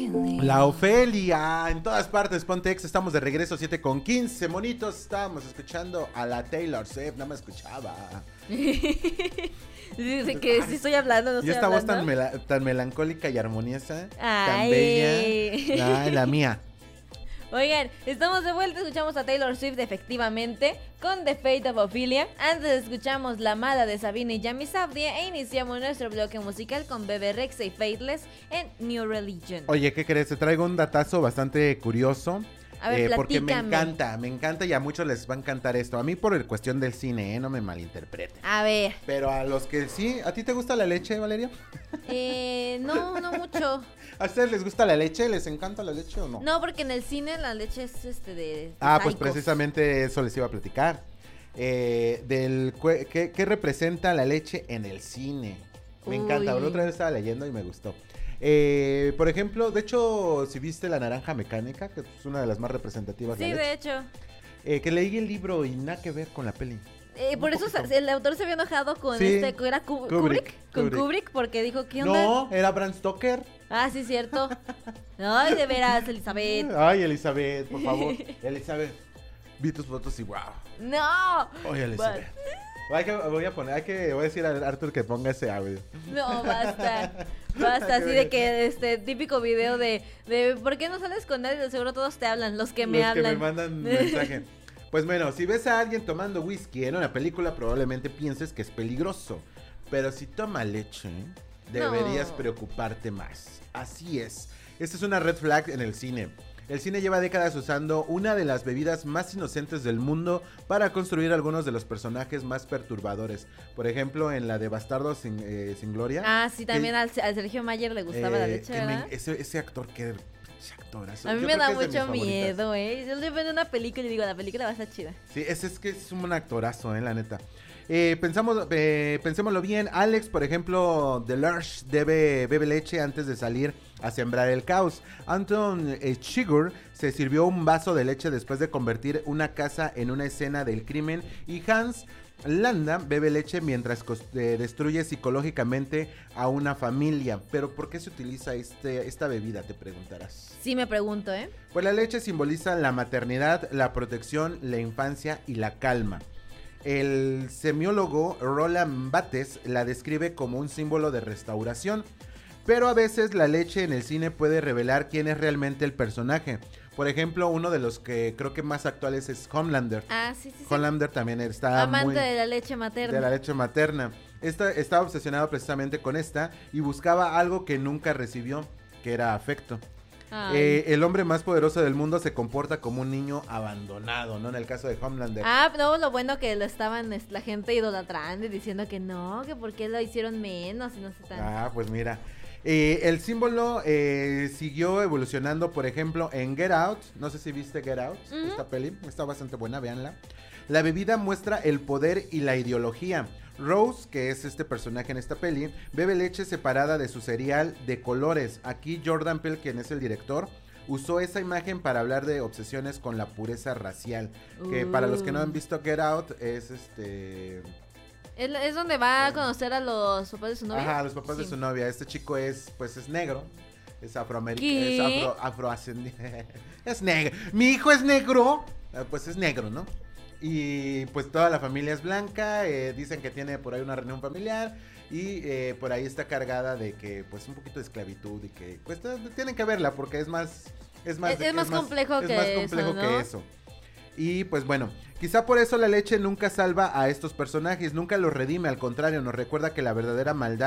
La Ofelia, en todas partes, Pontex, estamos de regreso, 7:15, monitos, estábamos escuchando a la Taylor Swift, no me escuchaba. Dice que sí estoy hablando, no y estoy esta voz hablando. tan melancólica y armoniosa, tan Ay. bella, ay, la mía. Oigan, estamos de vuelta, escuchamos a Taylor Swift efectivamente con The Fate of Ophelia. Antes escuchamos La Mala de Sabina y Yami Sabdia e iniciamos nuestro bloque musical con Bebe Rexha y Faithless en New Religion. Oye, ¿qué crees? Te traigo un datazo bastante curioso. A ver, porque me platícame. encanta y a muchos les va a encantar esto. A mí por cuestión del cine, no me malinterpreten. A ver. Pero a los que sí, ¿a ti te gusta la leche, Valeria? No mucho. ¿A ustedes les gusta la leche? ¿Les encanta la leche o no? No, porque en el cine la leche es de Pues psicos. precisamente eso les iba a platicar. ¿Qué representa la leche en el cine? Me encanta, la otra vez estaba leyendo y me gustó. Por ejemplo, de hecho, si viste La Naranja Mecánica, que es una de las más representativas Sí, de la de leche. hecho. Que leí el libro y nada que ver con la peli. Por eso el autor se había enojado con Sí, era Kubrick, con Kubrick, porque dijo, ¿qué onda? No, era Bram Stoker. Ah, sí, cierto. Ay, de veras, Elizabeth. Ay, Elizabeth, por favor. Elizabeth, vi tus fotos y wow. No. Oye, Elizabeth. Voy a decir a Arthur que ponga ese audio. No, basta. Basta, así de que típico video de ¿por qué no sales con nadie? De seguro todos te hablan, los que me hablan. Los que me mandan mensaje. Pues bueno, si ves a alguien tomando whisky en una película, probablemente pienses que es peligroso. Pero si toma leche, deberías preocuparte más. Así es. Esta es una red flag en el cine. El cine lleva décadas usando una de las bebidas más inocentes del mundo para construir algunos de los personajes más perturbadores. Por ejemplo, en la de Bastardos sin Gloria. Ah, sí, también al Sergio Mayer le gustaba la leche, ¿verdad? Ese actor que... A mí me da mucho miedo, Yo le veo una película y digo, la película va a estar chida. Sí, es que es un actorazo, la neta. Pensémoslo bien. Alex, por ejemplo, de Lurch bebe leche antes de salir a sembrar el caos. Anton Chigurh se sirvió un vaso de leche después de convertir una casa en una escena del crimen. Y Hans Landa bebe leche mientras destruye psicológicamente a una familia. Pero ¿por qué se utiliza esta bebida? Te preguntarás. Sí, me pregunto, Pues la leche simboliza la maternidad, la protección, la infancia y la calma. El semiólogo Roland Bates la describe como un símbolo de restauración. Pero a veces la leche en el cine puede revelar quién es realmente el personaje. Por ejemplo, uno de los que creo que más actuales es Homelander. Ah, sí. Homelander también está amante de la leche materna. De la leche materna. Estaba obsesionado precisamente con esta y buscaba algo que nunca recibió, que era afecto. El hombre más poderoso del mundo se comporta como un niño abandonado, ¿no? En el caso de Homelander. No, lo bueno que lo estaban la gente idolatrando y diciendo que no, que por qué lo hicieron menos y no sé tanto. Pues mira. El símbolo siguió evolucionando, por ejemplo, en Get Out. No sé si viste Get Out, esta peli. Está bastante buena, véanla. La bebida muestra el poder y la ideología. Rose, que es este personaje en esta peli, bebe leche separada de su cereal de colores. Aquí Jordan Peele, quien es el director, usó esa imagen para hablar de obsesiones con la pureza racial. Que para los que no han visto Get Out, es ¿Es donde va a conocer a los papás de su novia? Ajá, a los papás de su novia. Este chico es negro. Es afroamericano. Es afroascendiente. Es negro. Mi hijo es negro. Pues es negro, ¿no? Y pues toda la familia es blanca. Dicen que tiene por ahí una reunión familiar. Y por ahí está cargada de que pues un poquito de esclavitud. Y que pues tienen que verla porque es más complejo que eso. Y pues bueno, quizá por eso la leche nunca salva a estos personajes, nunca los redime, al contrario, nos recuerda que la verdadera maldad